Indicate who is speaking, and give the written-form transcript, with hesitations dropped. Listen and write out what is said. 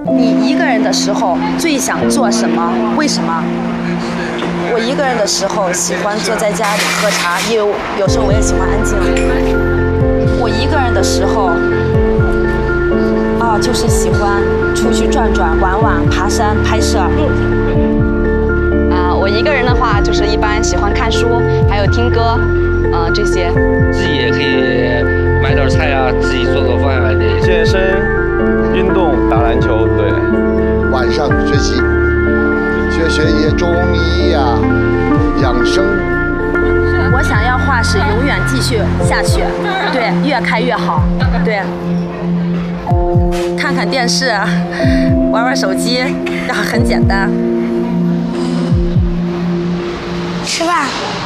Speaker 1: 你一个人的时候最想做什么？为什么？我一个人的时候喜欢坐在家里喝茶，有时候我也喜欢安静。我一个人的时候，就是喜欢出去转转、玩玩、爬山、拍摄。
Speaker 2: 我一个人的话，就是一般喜欢看书，还有听歌，这些。
Speaker 3: 自己也可以买点菜啊，自己做饭啊，
Speaker 4: 健身、运动、打篮球，对。
Speaker 5: 晚上学习，学一些中医呀、养生。
Speaker 1: 我想要画是永远继续下去，对，越开越好，对。看看电视，玩玩手机，很简单。
Speaker 6: 吃饭。